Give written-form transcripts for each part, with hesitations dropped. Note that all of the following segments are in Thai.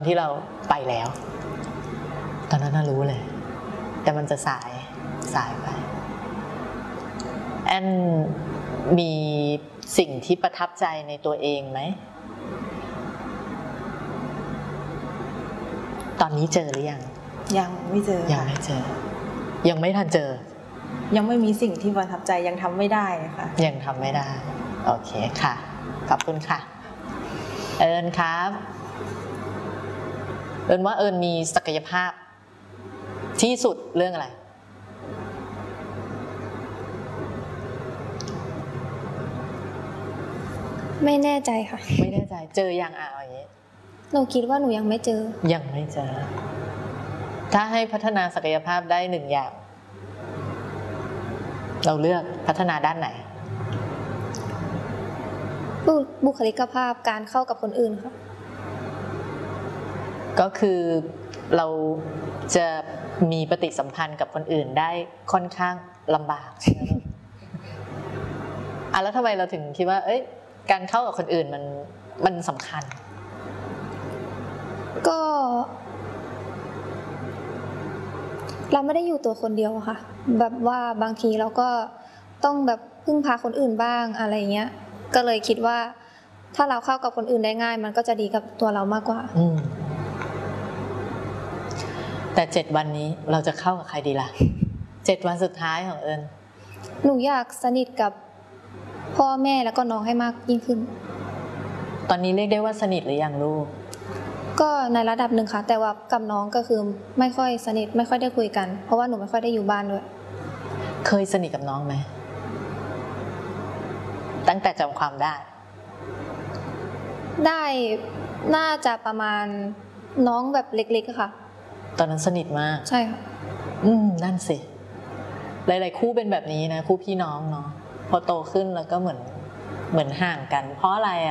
ที่เราไปแล้วตอนนั้นน่ารู้เลยแต่มันจะสายไปแอนมีสิ่งที่ประทับใจในตัวเองไหมตอนนี้เจอหรือยังไม่เจอยังไม่เจอยังไม่ทันเจอยังไม่มีสิ่งที่ประทับใจยังทำไม่ได้ค่ะยังทำไม่ได้โอเคค่ะขอบคุณค่ะเอิญครับเอิญว่าเอิญมีศักยภาพที่สุดเรื่องอะไรไม่แน่ใจค่ะไม่แน่ใจเจอยังอย่างนี้หนูคิดว่าหนูยังไม่เจอถ้าให้พัฒนาศักยภาพได้หนึ่งอย่างเราเลือกพัฒนาด้านไหนบุคลิกภาพการเข้ากับคนอื่นค่ะก็คือเราจะมีปฏิสัมพันธ์กับคนอื่นได้ค่อนข้างลำบากใช่ไหมแล้วทำไมเราถึงคิดว่าการเข้ากับคนอื่นมันสำคัญก็เราไม่ได้อยู่ตัวคนเดียวค่ะแบบว่าบางทีเราก็ต้องแบบพึ่งพาคนอื่นบ้างอะไรเงี้ยก็เลยคิดว่าถ้าเราเข้ากับคนอื่นได้ง่ายมันก็จะดีกับตัวเรามากกว่าแต่7 วันนี้เราจะเข้ากับใครดีล่ะ7 วันสุดท้ายของเอิญหนูอยากสนิทกับพ่อแม่แล้วก็น้องให้มากยิ่งขึ้นตอนนี้เรียกได้ว่าสนิทหรือยังลูกก็ในระดับหนึ่งค่ะแต่ว่ากับน้องก็คือไม่ค่อยสนิทไม่ค่อยได้คุยกันเพราะว่าหนูไม่ค่อยได้อยู่บ้านด้วยเคยสนิทกับน้องไหมตั้งแต่จำความได้น่าจะประมาณน้องแบบเล็กๆค่ะตอนนั้นสนิทมากใช่ค่ะนั่นสิหลายๆคู่เป็นแบบนี้นะคู่พี่น้องเนาะพอโตขึ้นแล้วก็เหมือนห่างกันเพราะอะไร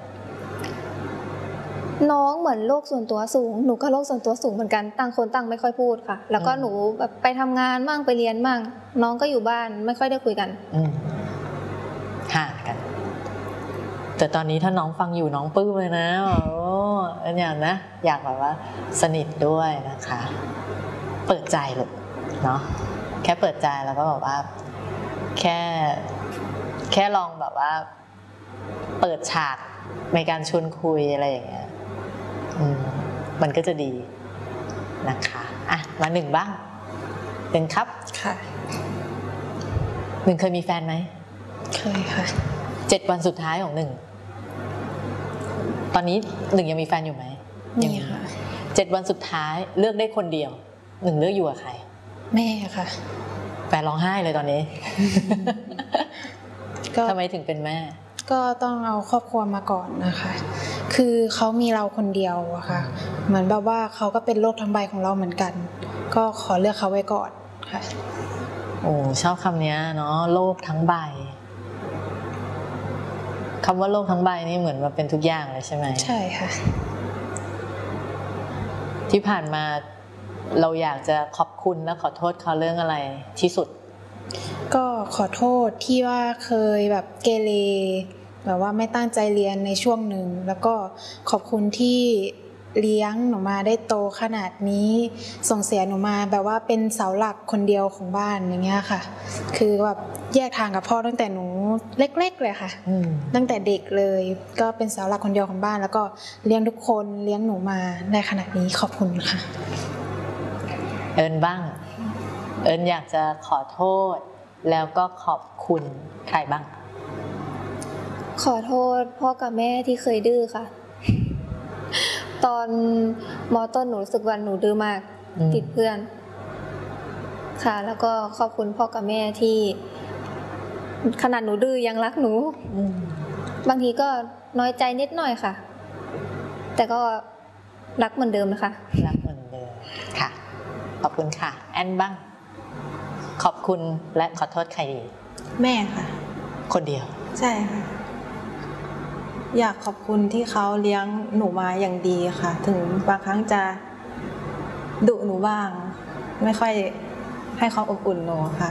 น้องเหมือนโลกส่วนตัวสูงหนูก็โลกส่วนตัวสูงเหมือนกันต่างคนต่างไม่ค่อยพูดค่ะแล้วก็หนูแบบไปทำงานมั่งไปเรียนมั่งน้องก็อยู่บ้านไม่ค่อยได้คุยกันห่างกันแต่ตอนนี้ถ้าน้องฟังอยู่น้องปลื้มเลยนะอยากแบบว่าสนิทด้วยนะคะเปิดใจลูกเนาะแค่เปิดใจแล้วก็แบบว่าแค่ลองแบบว่าเปิดฉากในการชวนคุยอะไรอย่างเงี้ยมันก็จะดีนะคะมา1บ้าง1ครับค่ะ 1เคยมีแฟนไหมเคยค่ะ 7 วันสุดท้ายของ1ตอนนี้1ยังมีแฟนอยู่ไหมมีค่ะ 7 วันสุดท้ายเลือกได้คนเดียว1เลือกอยู่กับใครแม่ค่ะแฟนร้องไห้เลยตอนนี้ทำไมถึงเป็นแม่ก็ต้องเอาครอบครัวมาก่อนนะคะคือเขามีเราคนเดียวอะค่ะเหมือนแบบว่าเขาก็เป็นโลกทั้งใบของเราเหมือนกันก็ขอเลือกเขาไว้ก่อนค่ะชอบคำนี้เนาะโลกทั้งใบคำว่าโลกทั้งใบนี่เหมือนมาเป็นทุกอย่างเลยใช่ไหมใช่ค่ะที่ผ่านมาเราอยากจะขอบคุณและขอโทษเขาเรื่องอะไรที่สุดก็ขอโทษที่ว่าเคยแบบเกเรแบบว่าไม่ตั้งใจเรียนในช่วงหนึ่งแล้วก็ขอบคุณที่เลี้ยงหนูมาได้โตขนาดนี้ส่งเสียหนูมาแบบว่าเป็นเสาหลักคนเดียวของบ้านอย่างเงี้ยค่ะคือแบบแยกทางกับพ่อตั้งแต่หนูเล็กๆเลยค่ะตั้งแต่เด็กเลยก็เป็นเสาหลักคนเดียวของบ้านแล้วก็เลี้ยงทุกคนเลี้ยงหนูมาในขนาดนี้ขอบคุณค่ะเอิญบ้างเอิญอยากจะขอโทษแล้วก็ขอบคุณใครบ้างขอโทษพ่อกับแม่ที่เคยดื้อค่ะตอนม.ต้นหนูรู้สึกว่าหนูดื้อมากติดเพื่อนค่ะแล้วก็ขอบคุณพ่อกับแม่ที่ขนาดหนูดื้อยังรักหนูบางทีก็น้อยใจนิดหน่อยค่ะแต่ก็รักเหมือนเดิมนะคะรักเหมือนเดิมค่ะขอบคุณค่ะแอนบ้างขอบคุณและขอโทษใครดีแม่ค่ะคนเดียวใช่ค่ะอยากขอบคุณที่เขาเลี้ยงหนูมาอย่างดีค่ะถึงบางครั้งจะดุหนูบ้างไม่ค่อยให้ความอบอุ่นหนูค่ะ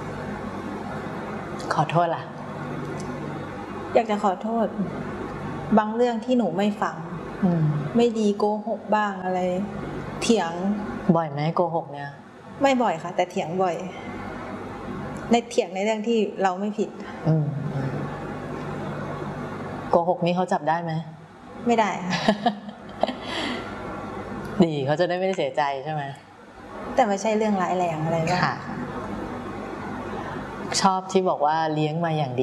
ขอโทษล่ะอยากจะขอโทษบางเรื่องที่หนูไม่ฟังไม่ดีโกหกบ้างอะไร เถียงบ่อยไหมโกหกเนี่ยไม่บ่อยค่ะ แต่เถียงบ่อย ในเถียงในเรื่องที่เราไม่ผิดอืมโกหกนี่เขาจับได้ไหมไม่ได้ค่ะดีเขาจะได้ไม่ได้เสียใจใช่ไหมแต่ไม่ใช่เรื่องร้ายแรงอะไรบ้างค่ะ ชอบที่บอกว่าเลี้ยงมาอย่างดี